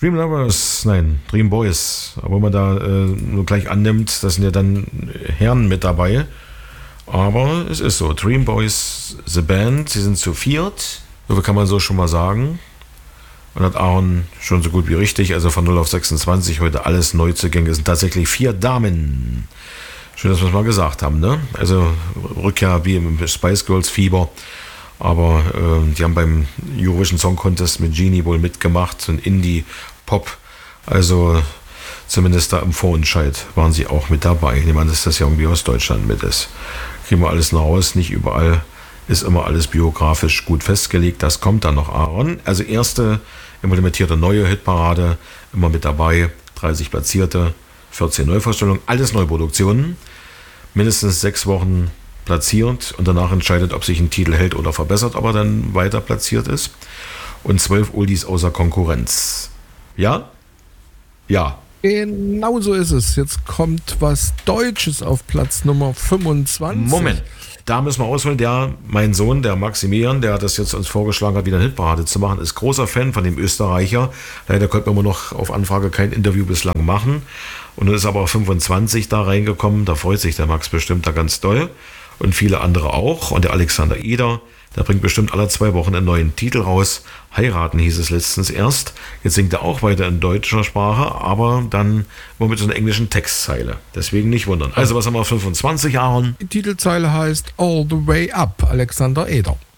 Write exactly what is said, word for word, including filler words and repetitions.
Dream Lovers, nein, Dream Boys. Aber man da äh, nur gleich annimmt, das sind ja dann Herren mit dabei. Aber es ist so, Dream Boys, The Band, sie sind zu viert. So kann man so schon mal sagen. Und hat Aaron schon so gut wie richtig, also von null auf sechsundzwanzig, heute alles Neuzugänge. Es sind tatsächlich vier Damen. Schön, dass wir es mal gesagt haben, ne? Also Rückkehr wie im Spice Girls Fieber. Aber äh, die haben beim Eurovision Song Contest mit Genie wohl mitgemacht, so ein Indie-Pop. Also zumindest da im Vorentscheid waren sie auch mit dabei. Ich nehme an, dass das ja irgendwie aus Deutschland mit ist. Kriegen wir alles nach Hause, nicht überall ist immer alles biografisch gut festgelegt. Das kommt dann noch, Aaron. Also erste implementierte neue Hitparade, immer mit dabei. dreißig Platzierte, vierzehn Neuvorstellungen, alles Neuproduktionen. Mindestens sechs Wochen platziert und danach entscheidet, ob sich ein Titel hält oder verbessert, ob er dann weiter platziert ist. Und zwölf Oldies außer Konkurrenz. Ja? Ja. Genau so ist es. Jetzt kommt was Deutsches auf Platz Nummer fünfundzwanzig. Moment, da müssen wir ausholen. Der, mein Sohn, der Maximilian, der hat das jetzt uns vorgeschlagen hat, wieder eine Hitparade zu machen, ist großer Fan von dem Österreicher. Leider konnte man immer noch auf Anfrage kein Interview bislang machen. Und dann ist aber auf fünfundzwanzig da reingekommen. Da freut sich der Max bestimmt da ganz doll. Und viele andere auch. Und der Alexander Eder, der bringt bestimmt alle zwei Wochen einen neuen Titel raus. Heiraten hieß es letztens erst. Jetzt singt er auch weiter in deutscher Sprache, aber dann nur mit so einer englischen Textzeile. Deswegen nicht wundern. Also was haben wir auf fünfundzwanzig, Aaron? Die Titelzeile heißt All the Way Up, Alexander Eder.